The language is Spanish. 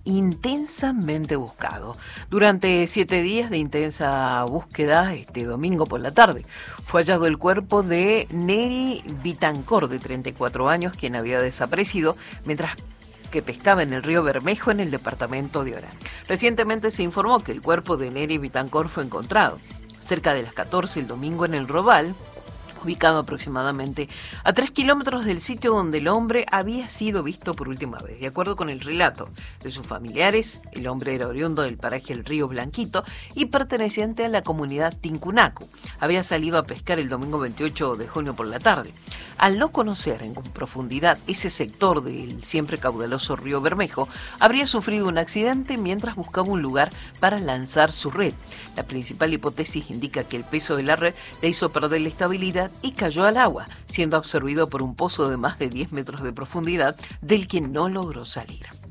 intensamente buscado. Durante 7 días de intensa búsqueda, este domingo por la tarde, fue hallado el cuerpo de Neri Bitancor, de 34 años, quien había desaparecido mientras que pescaba en el río Bermejo, en el departamento de Orán. Recientemente se informó que el cuerpo de Neri Bitancor fue encontrado cerca de las 14 el domingo en el Robal, ubicado aproximadamente a 3 kilómetros del sitio donde el hombre había sido visto por última vez. De acuerdo con el relato de sus familiares, el hombre era oriundo del paraje El Río Blanquito y perteneciente a la comunidad Tincunacu. Había salido a pescar el domingo 28 de junio por la tarde. Al no conocer en profundidad ese sector del siempre caudaloso río Bermejo, habría sufrido un accidente mientras buscaba un lugar para lanzar su red. La principal hipótesis indica que el peso de la red le hizo perder la estabilidad y cayó al agua, siendo absorbido por un pozo de más de 10 metros de profundidad del que no logró salir.